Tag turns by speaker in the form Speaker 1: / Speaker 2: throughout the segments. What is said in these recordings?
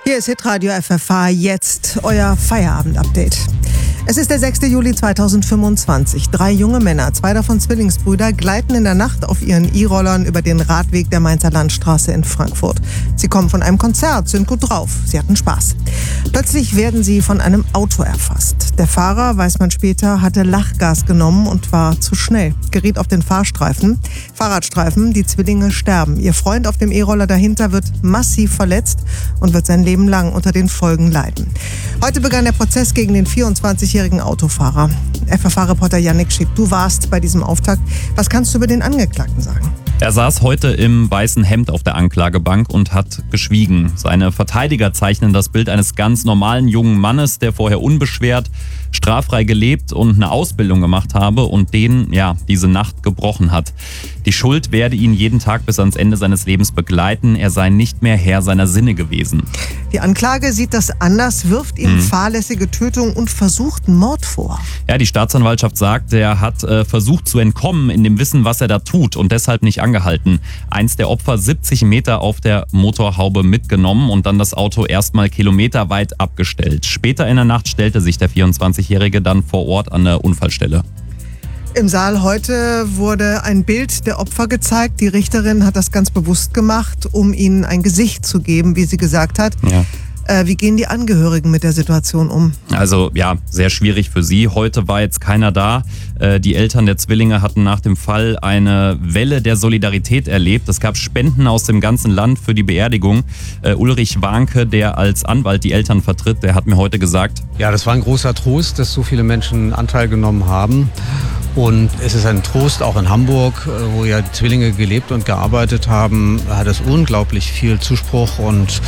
Speaker 1: Hier ist Hitradio FFH, jetzt euer Feierabend-Update. Es ist der 6. Juli 2025. 3 junge Männer, 2 davon Zwillingsbrüder, gleiten in der Nacht auf ihren E-Rollern über den Radweg der Mainzer Landstraße in Frankfurt. Sie kommen von einem Konzert, sind gut drauf. Sie hatten Spaß. Plötzlich werden sie von einem Auto erfasst. Der Fahrer, weiß man später, hatte Lachgas genommen und war zu schnell. Geriet auf den Fahrradstreifen. Die Zwillinge sterben. Ihr Freund auf dem E-Roller dahinter wird massiv verletzt und wird sein Leben lang unter den Folgen leiden. Heute begann der Prozess gegen den 24-jährigen Autofahrer. FFH-Reporter Yannick Schick, du warst bei diesem Auftakt. Was kannst du über den Angeklagten sagen?
Speaker 2: Er saß heute im weißen Hemd auf der Anklagebank und hat geschwiegen. Seine Verteidiger zeichnen das Bild eines ganz normalen jungen Mannes, der vorher unbeschwert, straffrei gelebt und eine Ausbildung gemacht habe und diese Nacht gebrochen hat. Die Schuld werde ihn jeden Tag bis ans Ende seines Lebens begleiten. Er sei nicht mehr Herr seiner Sinne gewesen.
Speaker 1: Die Anklage sieht das anders, wirft ihm fahrlässige Tötung und versuchten Mord vor.
Speaker 2: Ja, die Staatsanwaltschaft sagt, er hat versucht zu entkommen in dem Wissen, was er da tut und deshalb nicht angehalten. Eins der Opfer 70 Meter auf der Motorhaube mitgenommen und dann das Auto erstmal kilometerweit abgestellt. Später in der Nacht stellte sich der 24-Jährige dann vor Ort an der Unfallstelle.
Speaker 1: Im Saal heute wurde ein Bild der Opfer gezeigt. Die Richterin hat das ganz bewusst gemacht, um ihnen ein Gesicht zu geben, wie sie gesagt hat.
Speaker 2: Ja.
Speaker 1: Wie gehen die Angehörigen mit der Situation um?
Speaker 2: Also sehr schwierig für sie. Heute war jetzt keiner da. Die Eltern der Zwillinge hatten nach dem Fall eine Welle der Solidarität erlebt. Es gab Spenden aus dem ganzen Land für die Beerdigung. Ulrich Warnke, der als Anwalt die Eltern vertritt, der hat mir heute gesagt:
Speaker 3: Ja, das war ein großer Trost, dass so viele Menschen Anteil genommen haben. Und es ist ein Trost, auch in Hamburg, wo ja die Zwillinge gelebt und gearbeitet haben, hat es unglaublich viel Zuspruch und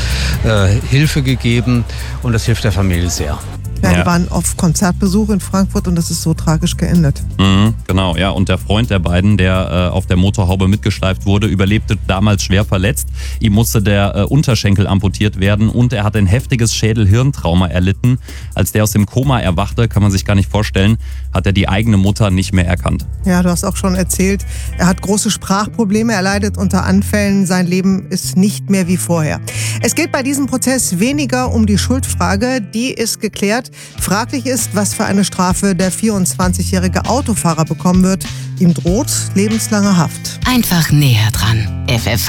Speaker 3: Hilfe gegeben. Und das hilft der Familie sehr.
Speaker 1: Ja, die waren auf Konzertbesuch in Frankfurt und das ist so tragisch geendet.
Speaker 2: Genau, ja. Und der Freund der beiden, der auf der Motorhaube mitgeschleift wurde, überlebte damals schwer verletzt. Ihm musste der Unterschenkel amputiert werden und er hat ein heftiges Schädel-Hirntrauma erlitten. Als der aus dem Koma erwachte, kann man sich gar nicht vorstellen, hat er die eigene Mutter nicht mehr erkannt.
Speaker 1: Ja, du hast auch schon erzählt, er hat große Sprachprobleme, er leidet unter Anfällen, sein Leben ist nicht mehr wie vorher. Es geht bei diesem Prozess weniger um die Schuldfrage, die ist geklärt. Fraglich ist, was für eine Strafe der 24-jährige Autofahrer bekommen wird. Ihm droht lebenslange Haft.
Speaker 4: Einfach näher dran. FFH